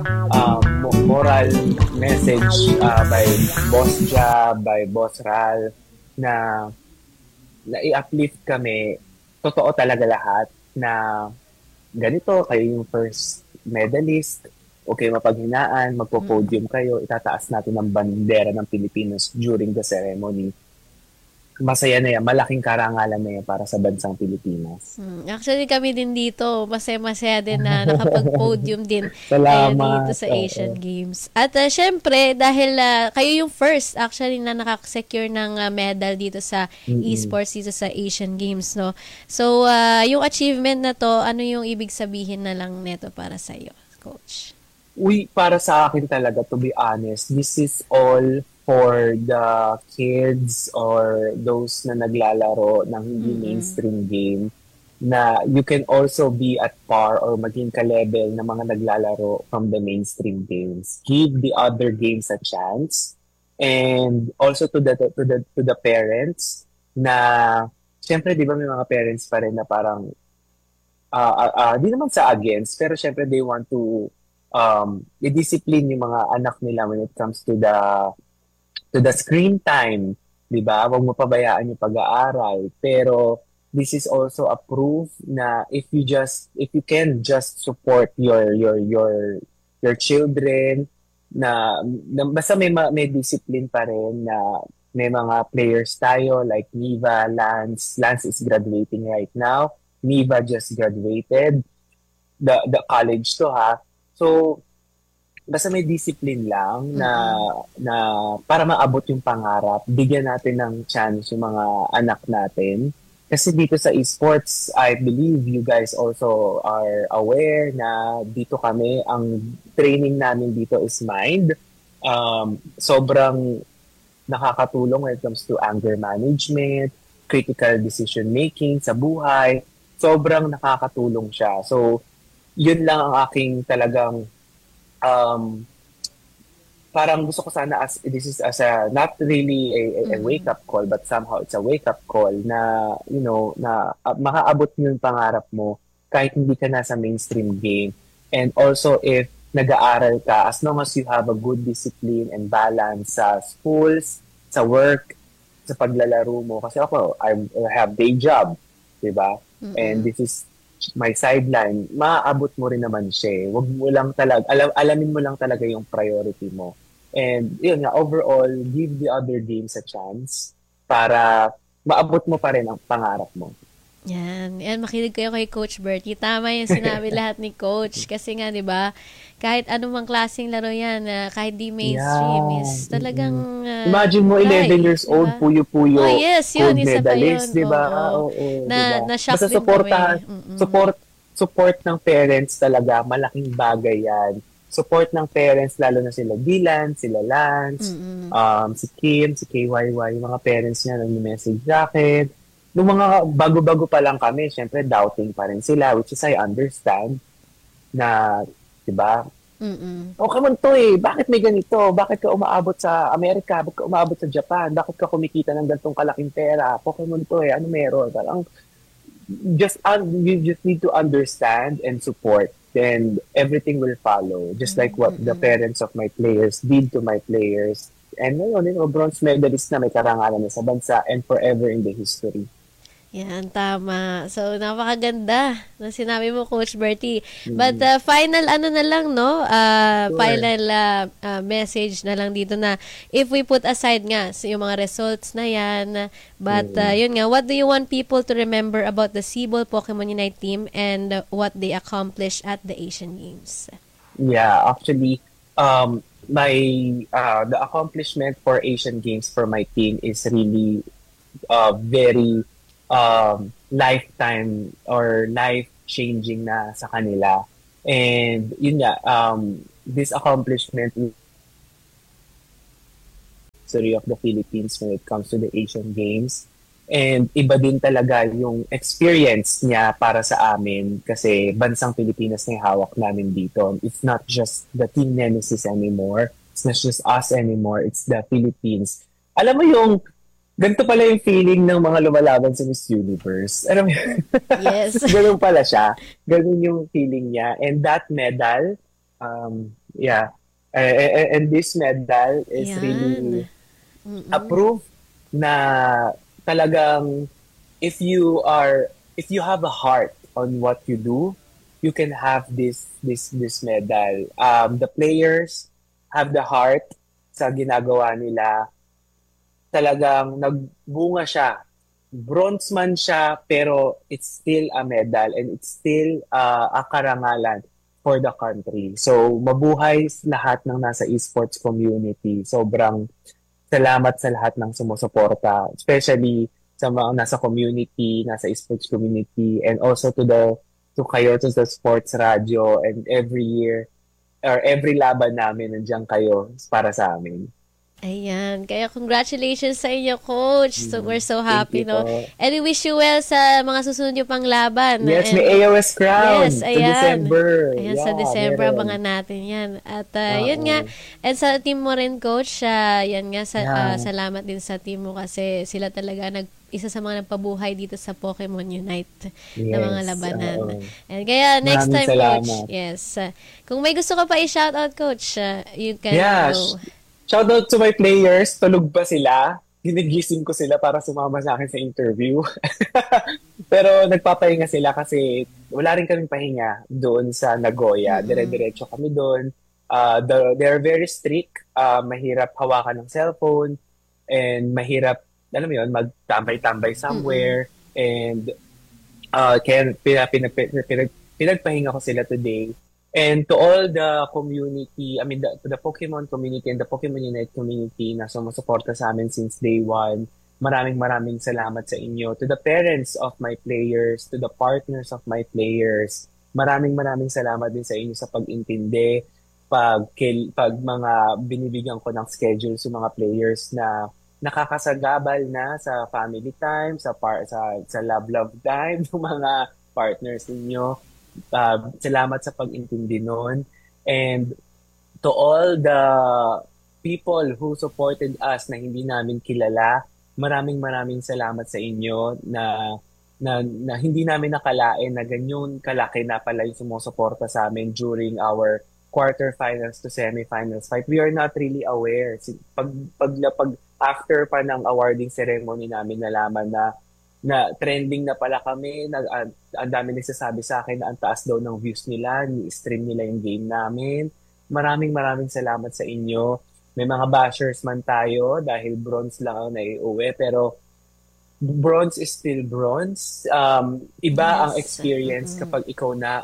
moral message by Boss Jab, by Boss Ral, na i-uplift kami, totoo talaga lahat na ganito, kayo yung first medalist, okay, mapaghinaan, magpo-podium kayo, itataas natin ang bandera ng Pilipinas during the ceremony. Masaya na yan, malaking karangalan na yan para sa bansang Pilipinas.
Actually, kami din dito, masaya din na nakapag-podium din dito sa Asian Games. At syempre, dahil kayo yung first actually na nakasecure ng medal dito sa esports dito sa Asian Games, no? So, yung achievement na to, ano yung ibig sabihin na lang neto para sa'yo, Coach?
Para sa akin talaga, to be honest, this is all for the kids or those na naglalaro ng hindi mainstream game, na you can also be at par or maging ka-level ng mga naglalaro from the mainstream games. Give the other games a chance. And also to the parents na, syempre di ba may mga parents pa rin na parang di naman sa against, pero syempre they want to i-discipline yung mga anak nila when it comes to the screen time, di ba? Huwag mo pabayaan yung pag-aaral. Pero this is also a proof na if you can just support your children, na basta may discipline pa rin, na may mga players tayo like Niva, Lance is graduating right now. Niva just graduated the college to So basta may discipline lang na para maabot yung pangarap, bigyan natin ng chance yung mga anak natin. Kasi dito sa esports, I believe you guys also are aware na dito kami, ang training namin dito is mind. Sobrang nakakatulong when it comes to anger management, critical decision making sa buhay. Sobrang nakakatulong siya. So, yun lang ang aking talagang parang gusto ko sana this is as a not really a wake up call, but somehow it's a wake up call na na makaabot mo yung pangarap mo kahit hindi ka nasa mainstream game. And also if nag-aaral ka, as long as you have a good discipline and balance sa schools, sa work, sa paglalaro mo, kasi ako I have day job, diba? And this is my sideline, maaabot mo rin naman siya. Wag mo lang talaga, alamin mo lang talaga yung priority mo. And yun nga, overall, give the other games a chance para maabot mo pa rin ang pangarap mo.
Yan, makinig kayo kay Coach Bertie. Tama yung sinabi lahat ni Coach. Kasi nga, di ba, kahit anumang klaseng laro yan, kahit di mainstream, is talagang...
Imagine mo, 11 years old, diba? Puyo-puyo.
Oh, yes, yun, isa pa yun.
Di ba?
Na-shock din kami.
Support ng parents talaga, malaking bagay yan. Support ng parents, lalo na sila Dylan, sila Lance, si Kim, si KYY, yung mga parents niya nag-message sa akin. Nung mga bago-bago pa lang kami, syempre doubting pa rin sila, which is I understand na, diba? Okay man to bakit may ganito? Bakit ka umaabot sa Amerika? Bakit ka umaabot sa Japan? Bakit ka kumikita ng ganitong kalaking pera? Pokemon to ano meron? Parang, you just need to understand and support, then everything will follow. Just like what the parents of my players did to my players. And ngayon, bronze medalist na, may karangalan na sa bansa and forever in the history.
Yan, tama. So, napakaganda na sinabi mo, Coach Bertie. But final na lang, no? Final message na lang dito na if we put aside nga yung mga results na yan, but yun nga, what do you want people to remember about the Cebol Pokemon Unite team and what they accomplished at the Asian Games?
Yeah, actually, the accomplishment for Asian Games for my team is really very lifetime or life-changing na sa kanila. And yun nga, this accomplishment is history of the Philippines when it comes to the Asian Games. And iba din talaga yung experience niya para sa amin kasi bansang Pilipinas na yung hawak namin dito. It's not just the Team Nemesis anymore. It's not just us anymore. It's the Philippines. Alam mo yung ganito pala yung feeling ng mga lumalaban sa Miss Universe. Alam mo yun?
Yes.
Ganun pala siya. Ganun yung feeling niya. And that medal, and this medal is really a proof na talagang if you have a heart on what you do, you can have this medal. The players have the heart sa ginagawa nila. Talagang nagbunga siya. Bronze man siya, pero it's still a medal and it's still a karangalan for the country. So, mabuhay lahat ng nasa esports community. Sobrang salamat sa lahat ng sumusuporta, especially sa mga nasa community, nasa esports community, and also to kayo, to the sports radio, and every year, or every laban namin, nandiyan kayo para sa amin.
Ayan. Kaya congratulations sa inyo, Coach. So, we're so happy, no? And we wish you well sa mga susunod nyo pang laban.
Yes, may AOS Crown.
Yes, ayan.
Sa December.
Ayan, sa December, abangan natin yan. At yun nga, and sa team mo rin, Coach, yan nga, salamat din sa team mo kasi sila talaga isa sa mga nagpabuhay dito sa Pokemon Unite na mga labanan. And kaya, next time, Coach, yes. Kung may gusto ka pa i-shoutout, Coach, you can go.
Shoutout to my players. Tulog pa sila. Ginigising ko sila para sumama sa akin sa interview. Pero nagpapahinga sila kasi wala rin kaming pahinga doon sa Nagoya. Dire-diretso kami doon. They're very strict. Mahirap hawakan ng cellphone. And mahirap, alam mo yun, magtambay-tambay somewhere. And kaya pinagpahinga ko sila today. And to all the community, I mean, the Pokemon community and the Pokemon Unite community na sumusuporta sa amin since day one, maraming salamat sa inyo. To the parents of my players, to the partners of my players, maraming salamat din sa inyo sa pag-intindi, pag mga binibigyan ko ng schedule sa mga players na nakakasagabal na sa family time, sa love time, ng mga partners ninyo. Salamat sa pag-intindi nun. And to all the people who supported us na hindi namin kilala, maraming salamat sa inyo na hindi namin nakalain na ganyan kalaki na pala yung sumusuporta sa amin during our quarterfinals to semifinals fight. We are not really aware. Pag after pa ng awarding ceremony namin nalaman na trending na pala kami, ang dami nagsasabi sa akin na ang taas daw ng views nila, ni-stream nila yung game namin. Maraming salamat sa inyo. May mga bashers man tayo dahil bronze lang ang naiuwi, pero bronze is still bronze. Iba ang experience kapag ikaw na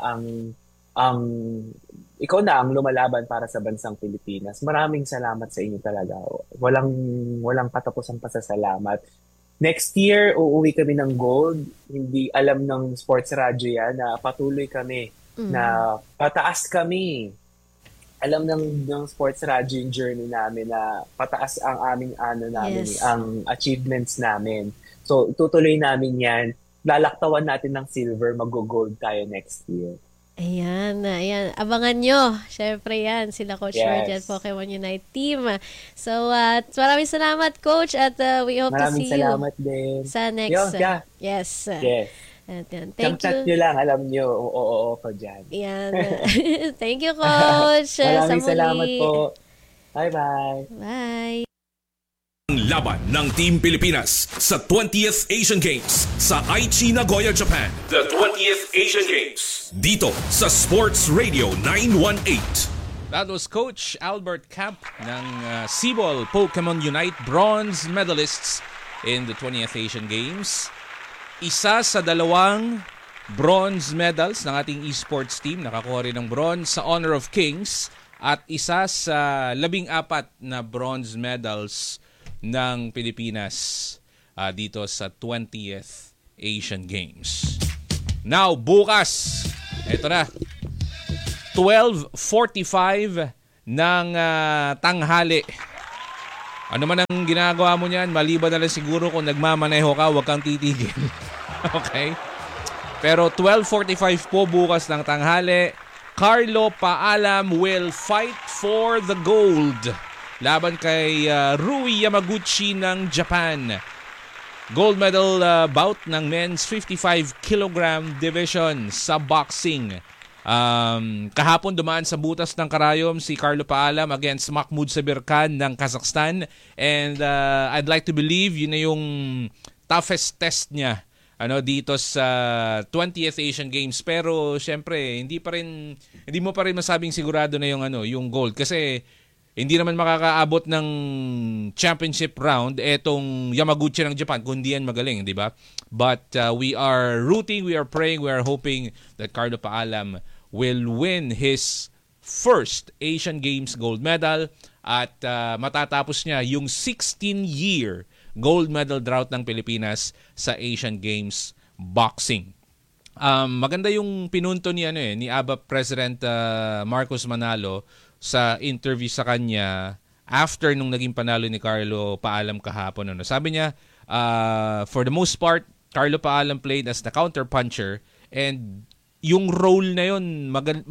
ang lumalaban para sa bansang Pilipinas. Maraming salamat sa inyo talaga. Walang katapusang pasasalamat. Next year, uuwi kami ng gold. Hindi alam ng sports radio yan na patuloy kami, na pataas kami. Alam ng sports radio yung journey namin na pataas ang aming ang achievements namin. So, tutuloy namin yan. Lalaktawan natin ng silver, mag-gold tayo next year.
Ayan. Abangan nyo. Syempre yan, sila Coach George at Pokemon Unite team. So, maraming salamat, Coach, at we hope to see you
din
sa next. Yes. Thank you.
Nyo lang, alam nyo, oo ko dyan.
Ayan. Thank you, Coach.
Maraming salamat po. Bye-bye.
Bye.
laban ng Team Pilipinas sa 20th Asian Games sa Aichi, Nagoya, Japan. The 20th Asian Games dito sa Sports Radio 918.
That was Coach Albert Camp ng Cebol Pokemon Unite bronze medalists in the 20th Asian Games. Isa sa dalawang bronze medals ng ating esports team. Nakakuha rin ng bronze sa Honor of Kings. At isa sa 14 na bronze medals ng Pilipinas dito sa 20th Asian Games. Now, bukas, ito na, 12:45 ng tanghali. Ano man ang ginagawa mo niyan, maliban na lang siguro kung nagmamaneho ka, huwag kang titigil. Okay? Pero 12:45 po bukas ng tanghali, Carlo Paalam will fight for the gold laban kay Rui Yamaguchi ng Japan. Gold medal bout ng men's 55 kg division sa boxing. Kahapon dumaan sa butas ng karayom si Carlo Paalam against Mahmoud Sabirkhan ng Kazakhstan. And I'd like to believe yun na yung toughest test niya dito sa 20th Asian Games. Pero syempre hindi mo pa rin masabing sigurado na yung gold kasi hindi naman makakaabot ng championship round etong Yamaguchi ng Japan kung hindi yan magaling, di ba? But we are rooting, we are praying, we are hoping that Carlo Paalam will win his first Asian Games gold medal at matatapos niya yung 16-year gold medal drought ng Pilipinas sa Asian Games boxing. Maganda yung pinunto ni ABA President Marcos Manalo sa interview sa kanya after nung naging panalo ni Carlo Paalam kahapon. Sabi niya, for the most part, Carlo Paalam played as the counter-puncher and yung role na yun,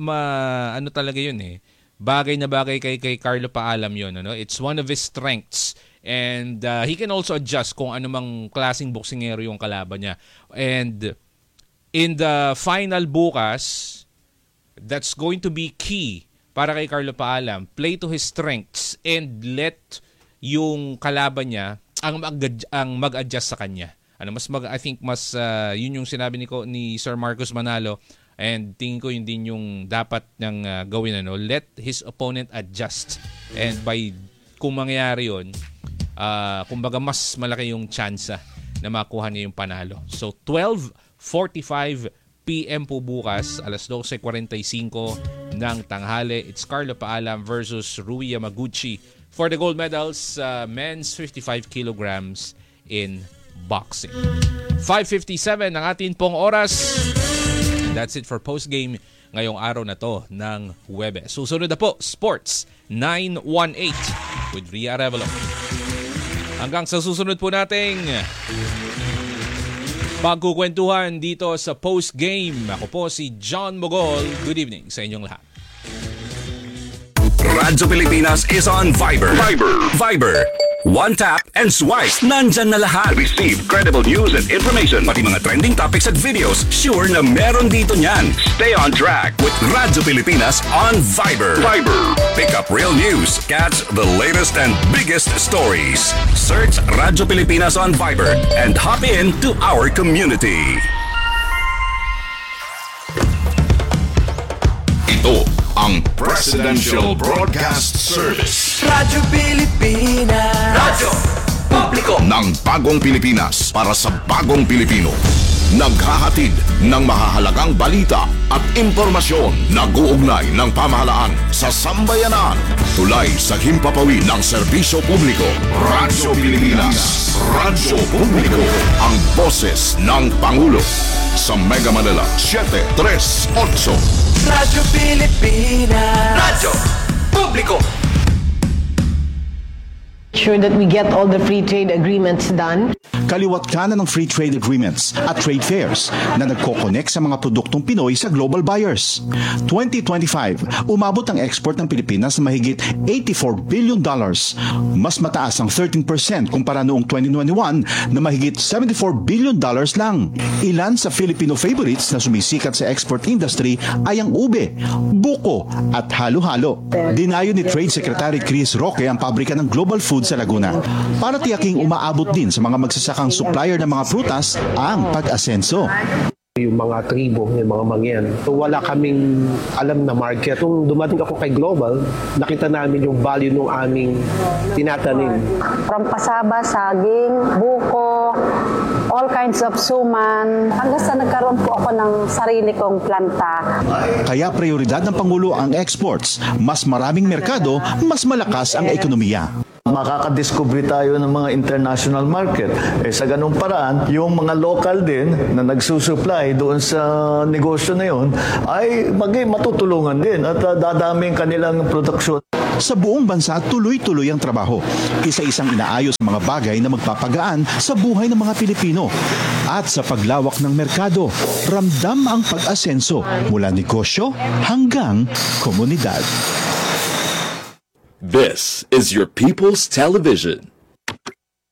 talaga yun bagay na bagay kay Carlo Paalam yun. It's one of his strengths. And he can also adjust kung anumang klaseng boksingero yung kalaban niya. And in the final bukas, that's going to be key para kay Carlo Paalam. Play to his strengths and let yung kalaban niya ang mag-adjust sa kanya. I think mas yun yung sinabi ni Sir Marcos Manalo. And tingin ko yun din yung dapat niyang gawin. Let his opponent adjust. And kung mangyayari yun, kumbaga mas malaki yung tsansa na makuha niya yung panalo. So 12:45 PM po bukas, alas 12:45 ng tanghali. It's Carlo Paalam versus Rui Yamaguchi for the gold medals, men's 55 kilograms in boxing. 5:57 ang atin pong oras. That's it for postgame ngayong araw na to ng Huwebes. Susunod na po, Sports 918 with Ria Arevalo. Hanggang sa susunod po nating pagkukwentuhan dito sa postgame. Ako po si John Mogol. Good evening sa inyong lahat.
Radyo Pilipinas is on Viber. Viber. One tap and swipe. Nandyan na lahat. Receive credible news and information. Pati mga trending topics at videos. Sure na meron dito niyan. Stay on track with Radyo Pilipinas on Viber. Pick up real news. Catch the latest and biggest stories. Search Radyo Pilipinas on Viber and hop in to our community. Ito ang Presidential Broadcast Service.
Radyo Pilipinas.
Radyo Publiko ng Bagong Pilipinas para sa Bagong Pilipino. Naghahatid ng mahahalagang balita at impormasyon. Nag-uugnay ng pamahalaan sa sambayanan. Tulay sa himpapawid ng serbisyo publiko. Radyo Pilipinas. Radyo Publiko. Ang boses ng Pangulo. Sa Mega Manila 738.
Radyo Pilipinas.
Radyo Publiko.
Sure that we get all the free trade agreements done.
Kaliwat kanan ng free trade agreements at trade fairs na nagko-connect sa mga produktong Pinoy sa global buyers. 2025, umabot ang export ng Pilipinas na mahigit $84 billion. Mas mataas ang 13% kumpara noong 2021 na mahigit $74 billion lang. Ilan sa Filipino favorites na sumisikat sa export industry ay ang ube, buko at halo-halo. Dinayo ni Trade Secretary Chris Roque ang pabrika ng Global Food lungsod sa Laguna para tiyaking umaabot din sa mga magsasakang supplier ng mga prutas ang pag-asenso.
Yung mga tribo, yung mga mangyan. So, wala kaming alam na market. Kung dumating ako kay Global, nakita namin yung value ng aming tinatanim.
From pasaba, saging, buko, all kinds of suman. Hanggang sa nagkaroon po ako ng sarili kong planta.
Kaya prioridad ng Pangulo ang exports. Mas maraming merkado, mas malakas ang ekonomiya.
Makakadiscover tayo ng mga international market. Sa ganung paraan, yung mga local din na nagsusupply doon sa negosyo na yun ay matutulungan din at dadaming kanilang produksyon.
Sa buong bansa, tuloy-tuloy ang trabaho. Isa-isang inaayos ang mga bagay na magpapagaan sa buhay ng mga Pilipino. At sa paglawak ng merkado, ramdam ang pag-asenso mula negosyo hanggang komunidad.
This is your People's Television.